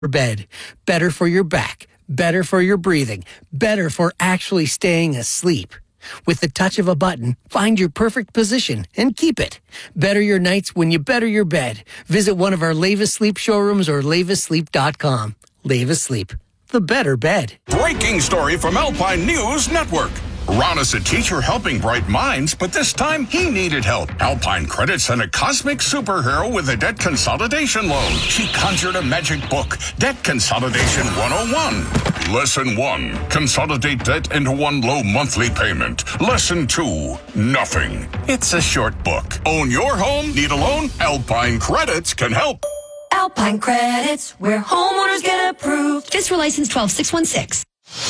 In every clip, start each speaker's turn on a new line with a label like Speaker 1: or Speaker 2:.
Speaker 1: bed. Better for your back. Better for your breathing. Better for actually staying asleep. With the touch of a button, find your perfect position and keep it. Better your nights when you better your bed. Visit one of our Leva Sleep showrooms or levasleep.com. Leva Sleep, the better bed.
Speaker 2: Breaking story from Alpine News Network. Ron is a teacher helping bright minds, but this time he needed help. Alpine Credit sent a cosmic superhero with a debt consolidation loan. She conjured a magic book, Debt Consolidation 101. Lesson 1, consolidate debt into one low monthly payment. Lesson 2, nothing. It's a short book. Own your home? Need a loan? Alpine Credits can help.
Speaker 3: Alpine Credits, where homeowners get approved.
Speaker 4: Just for license 12616.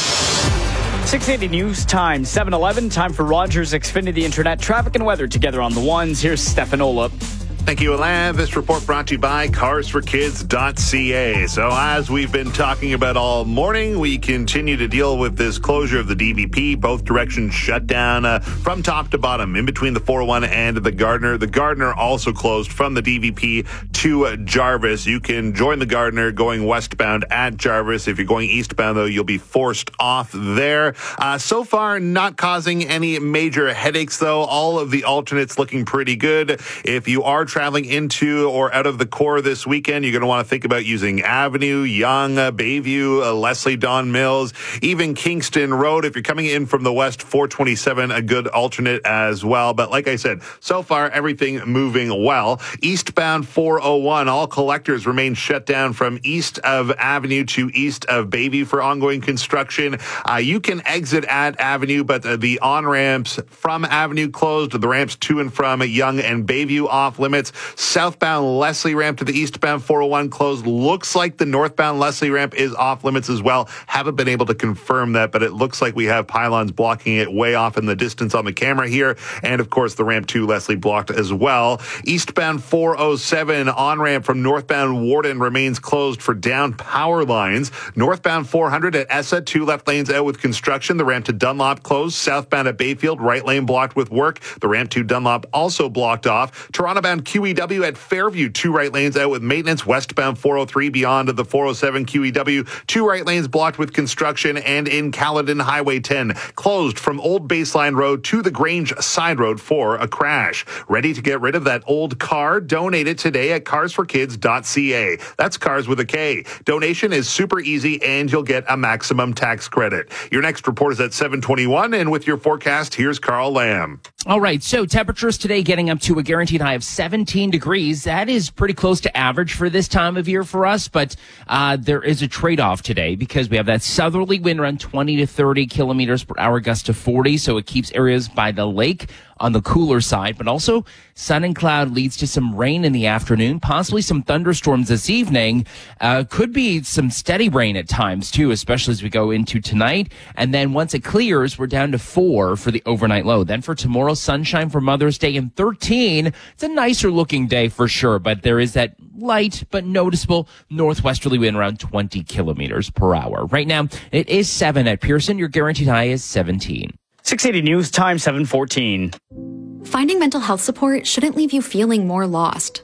Speaker 5: 680 News Time, 7:11. Time for Rogers Xfinity Internet traffic and weather together on the ones. Here's Stefan Olop.
Speaker 6: Thank you, Alain. This report brought to you by carsforkids.ca. So as we've been talking about all morning, we continue to deal with this closure of the DVP. Both directions shut down from top to bottom in between the 401 and the Gardiner. The Gardiner also closed from the DVP to Jarvis. You can join the Gardiner going westbound at Jarvis. If you're going eastbound, though, you'll be forced off there. So far, not causing any major headaches, though. All of the alternates looking pretty good. If you are traveling into or out of the core this weekend, you're going to want to think about using Avenue, Yonge, Bayview, Leslie Don Mills, even Kingston Road. If you're coming in from the west, 427, a good alternate as well. But like I said, so far, everything moving well. Eastbound 401, all collectors remain shut down from east of Avenue to east of Bayview for ongoing construction. You can exit at Avenue, but the on-ramps from Avenue closed. The ramps to and from Yonge and Bayview off limits. Southbound Leslie ramp to the eastbound 401 closed. Looks like the northbound Leslie ramp is off limits as well. Haven't been able to confirm that, but it looks like we have pylons blocking it way off in the distance on the camera here. And of course, the ramp to Leslie blocked as well. Eastbound 407 on-ramp from northbound Warden remains closed for down power lines. Northbound 400 at Essa, 2 left lanes out with construction. The ramp to Dunlop closed. Southbound at Bayfield, right lane blocked with work. The ramp to Dunlop also blocked off. Toronto-bound QEW at Fairview, 2 right lanes out with maintenance. Westbound 403 beyond the 407 QEW, 2 right lanes blocked with construction. And in Caledon, Highway 10 closed from Old Baseline Road to the Grange Side Road for a crash. Ready to get rid of that old car? Donate it today at carsforkids.ca. That's cars with a K. Donation is super easy and you'll get a maximum tax credit. Your next report is at 7:21, and with your forecast, here's Carl Lamb.
Speaker 7: All right, so temperatures today getting up to a guaranteed high of 17 degrees. That is pretty close to average for this time of year for us, but there is a trade-off today because we have that southerly wind around 20 to 30 kilometers per hour, gust to 40, so it keeps areas by the lake on the cooler side, but also sun and cloud leads to some rain in the afternoon, possibly some thunderstorms this evening. Could be some steady rain at times too, especially as we go into tonight. And then once it clears, we're down to 4 for the overnight low. Then for tomorrow, sunshine for Mother's Day and 13. It's a nicer looking day for sure, but there is that light but noticeable northwesterly wind around 20 kilometers per hour. Right now, it is 7 at Pearson. Your guaranteed high is 17.
Speaker 5: 680 News Time, 7:14.
Speaker 8: Finding mental health support shouldn't leave you feeling more lost.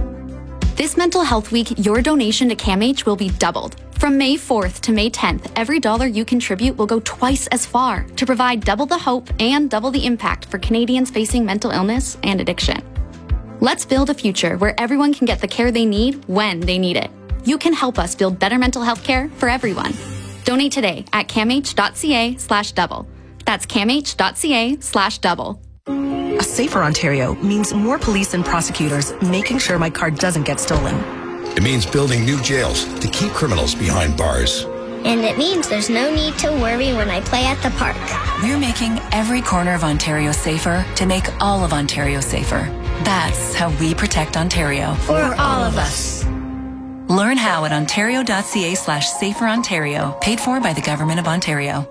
Speaker 8: This Mental Health Week, your donation to CAMH will be doubled. From May 4th to May 10th, every dollar you contribute will go twice as far to provide double the hope and double the impact for Canadians facing mental illness and addiction. Let's build a future where everyone can get the care they need when they need it. You can help us build better mental health care for everyone. Donate today at camh.ca/double. That's camh.ca/double.
Speaker 9: A safer Ontario means more police and prosecutors making sure my car doesn't get stolen.
Speaker 10: It means building new jails to keep criminals behind bars.
Speaker 11: And it means there's no need to worry when I play at the park.
Speaker 9: We're making every corner of Ontario safer to make all of Ontario safer. That's how we protect Ontario.
Speaker 11: For all of us.
Speaker 9: Learn how at ontario.ca/saferontario. Paid for by the Government of Ontario.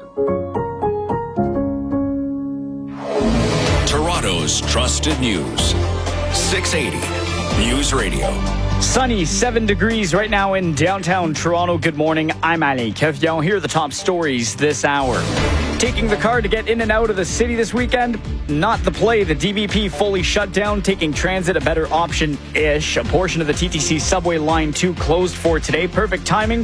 Speaker 2: Toronto's trusted news. 680 News Radio.
Speaker 5: Sunny, 7 degrees right now in downtown Toronto. Good morning. I'm Ali Kevyon. Here are the top stories this hour. Taking the car to get in and out of the city this weekend? Not the play. The DVP fully shut down, taking transit a better option-ish. A portion of the TTC subway line 2 closed for today. Perfect timing